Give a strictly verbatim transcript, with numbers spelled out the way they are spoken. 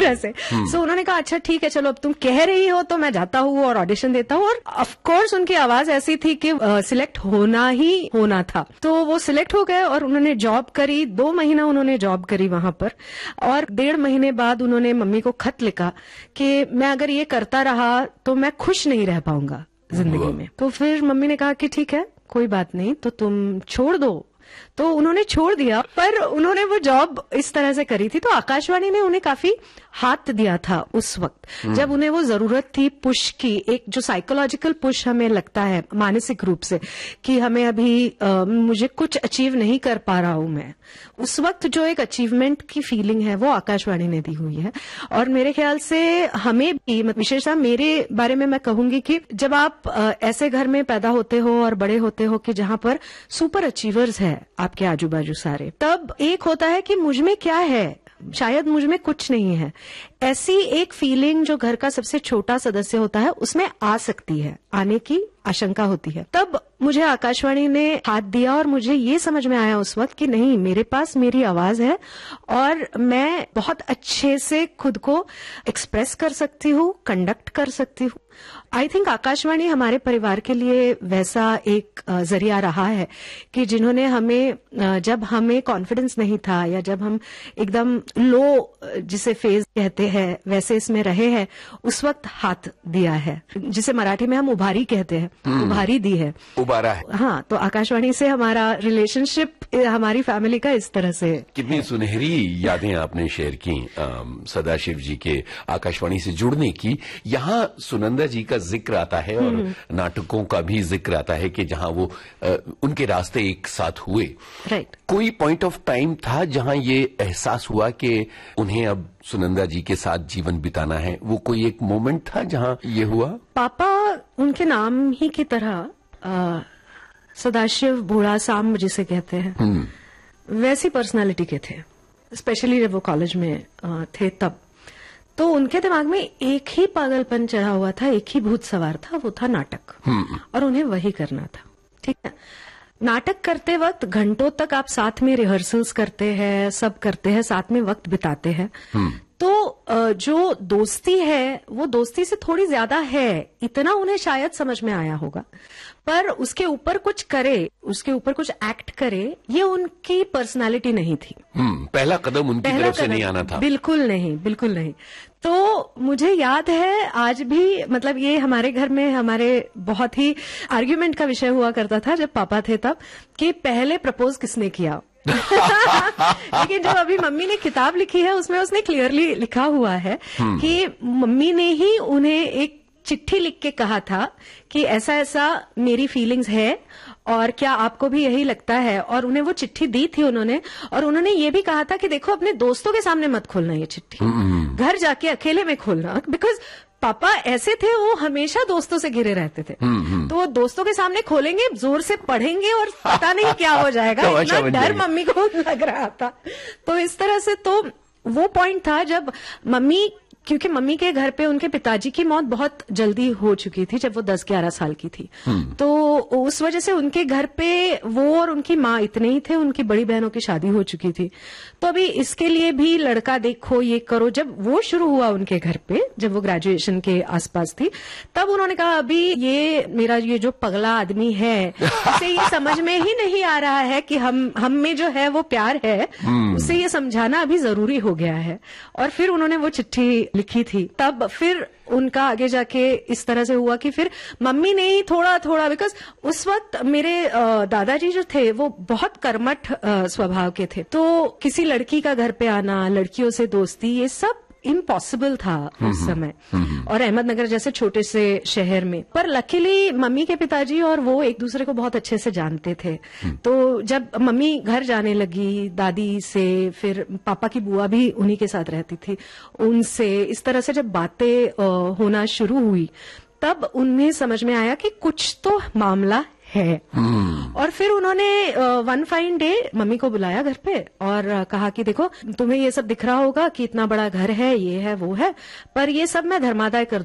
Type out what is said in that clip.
तरह से। सो so, उन्होंने कहा अच्छा ठीक है चलो अब तुम कह रही हो तो मैं जाता हूँ और ऑडिशन देता हूँ। और ऑफ कोर्स उनकी आवाज ऐसी थी कि सिलेक्ट uh, होना ही होना था। तो वो सिलेक्ट हो गए और उन्होंने जॉब करी, दो महीना उन्होंने जॉब करी वहां पर। और डेढ़ महीने बाद उन्होंने मम्मी को खत लिखा कि मैं अगर ये करता रहा तो मैं खुश नहीं रह पाऊंगा जिंदगी में। तो फिर मम्मी ने कहा कि ठीक है कोई बात नहीं, तो तुम छोड़ दो। तो उन्होंने छोड़ दिया, पर उन्होंने वो जॉब इस तरह से करी थी। तो आकाशवाणी ने उन्हें काफी हाथ दिया था उस वक्त जब उन्हें वो जरूरत थी पुश की, एक जो साइकोलॉजिकल पुश हमें लगता है मानसिक रूप से कि हमें अभी आ, मुझे कुछ अचीव नहीं कर पा रहा हूं मैं, उस वक्त जो एक अचीवमेंट की फीलिंग है वो आकाशवाणी ने दी हुई है। और मेरे ख्याल से हमें भी, विशेषतः मेरे बारे में मैं कहूंगी कि जब आप आ, ऐसे घर में पैदा होते हो और बड़े होते हो कि जहां पर सुपर अचीवर्स है आपके आजू बाजू सारे, तब एक होता है कि मुझ में क्या है, शायद मुझ में कुछ नहीं है, ऐसी एक फीलिंग जो घर का सबसे छोटा सदस्य होता है उसमें आ सकती है, आने की आशंका होती है। तब मुझे आकाशवाणी ने हाथ दिया और मुझे ये समझ में आया उस वक्त कि नहीं, मेरे पास मेरी आवाज है और मैं बहुत अच्छे से खुद को एक्सप्रेस कर सकती हूँ, कंडक्ट कर सकती हूँ। आई थिंक आकाशवाणी हमारे परिवार के लिए वैसा एक जरिया रहा है कि जिन्होंने हमें, जब हमें कॉन्फिडेंस नहीं था या जब हम एकदम लो जिसे फेज कहते हैं वैसे इसमें रहे हैं, उस वक्त हाथ दिया है, जिसे मराठी में हम उभारी कहते हैं, उभारी दी है, उबारा है। हाँ, तो आकाशवाणी से हमारा रिलेशनशिप हमारी फैमिली का इस तरह से। कितनी सुनहरी यादें आपने शेयर की सदाशिव जी के आकाशवाणी से जुड़ने की। यहाँ सुनंदा जी का जिक्र आता है और नाटकों का भी जिक्र आता है कि जहां वो आ, उनके रास्ते एक साथ हुए। राइट। कोई पॉइंट ऑफ टाइम था जहां ये एहसास हुआ कि उन्हें अब सुनंदा जी के साथ जीवन बिताना है? वो कोई एक मोमेंट था जहां ये हुआ? पापा उनके नाम ही की तरह आ, सदाशिव भोला साम जिसे कहते हैं, वैसी पर्सनालिटी के थे। स्पेशली जब वो कॉलेज में आ, थे तब तो उनके दिमाग में एक ही पागलपन चढ़ा हुआ था, एक ही भूत सवार था, वो था नाटक, और उन्हें वही करना था। ठीक है, नाटक करते वक्त घंटों तक आप साथ में रिहर्सल्स करते हैं, सब करते हैं, साथ में वक्त बिताते हैं, तो जो दोस्ती है वो दोस्ती से थोड़ी ज्यादा है, इतना उन्हें शायद समझ में आया होगा। पर उसके ऊपर कुछ करे, उसके ऊपर कुछ एक्ट करे, ये उनकी पर्सनालिटी नहीं थी। हम्म, पहला कदम उनकी तरफ से नहीं आना था। बिल्कुल नहीं, बिल्कुल नहीं। तो मुझे याद है आज भी, मतलब ये हमारे घर में हमारे बहुत ही आर्ग्यूमेंट का विषय हुआ करता था जब पापा थे तब, कि पहले प्रपोज किसने किया। लेकिन जब अभी मम्मी ने किताब लिखी है उसमें उसने क्लियरली लिखा हुआ है कि मम्मी ने ही उन्हें एक चिट्ठी लिख के कहा था कि ऐसा ऐसा मेरी फीलिंग्स है और क्या आपको भी यही लगता है, और उन्हें वो चिट्ठी दी थी उन्होंने। और उन्होंने ये भी कहा था कि देखो अपने दोस्तों के सामने मत खोलना ये चिट्ठी, घर जाके अकेले में खोलना, बिकॉज पापा ऐसे थे, वो हमेशा दोस्तों से घिरे रहते थे। तो वो दोस्तों के सामने खोलेंगे, जोर से पढ़ेंगे और पता नहीं क्या हो जाएगा, इतना डर मम्मी को लग रहा था। तो इस तरह से तो वो पॉइंट था जब मम्मी, क्योंकि मम्मी के घर पे उनके पिताजी की मौत बहुत जल्दी हो चुकी थी जब वो दस ग्यारह साल की थी, तो उस वजह से उनके घर पे वो और उनकी माँ इतने ही थे, उनकी बड़ी बहनों की शादी हो चुकी थी। तो अभी इसके लिए भी लड़का देखो, ये करो, जब वो शुरू हुआ उनके घर पे, जब वो ग्रेजुएशन के आसपास थी, तब उन्होंने कहा अभी ये मेरा ये जो पगला आदमी है, उसे ये समझ में ही नहीं आ रहा है कि हम हम में जो है वो प्यार है, उसे ये समझाना अभी जरूरी हो गया है। और फिर उन्होंने वो चिट्ठी लिखी थी। तब फिर उनका आगे जाके इस तरह से हुआ कि फिर मम्मी ने ही थोड़ा थोड़ा, बिकॉज उस वक्त मेरे दादाजी जो थे वो बहुत कर्मठ स्वभाव के थे, तो किसी लड़की का घर पे आना, लड़कियों से दोस्ती, ये सब इम्पॉसिबल था उस समय, और अहमदनगर जैसे छोटे से शहर में। पर लकीली मम्मी के पिताजी और वो एक दूसरे को बहुत अच्छे से जानते थे। तो जब मम्मी घर जाने लगी दादी से, फिर पापा की बुआ भी उन्हीं के साथ रहती थी, उनसे इस तरह से जब बातें होना शुरू हुई, तब उन्हें समझ में आया कि कुछ तो मामला है। और फिर उन्होंने वन फाइन डे मम्मी को बुलाया घर पे और कहा कि देखो तुम्हें ये सब दिख रहा होगा कि इतना बड़ा घर है, ये है वो है, पर ये सब मैं धर्मादाय कर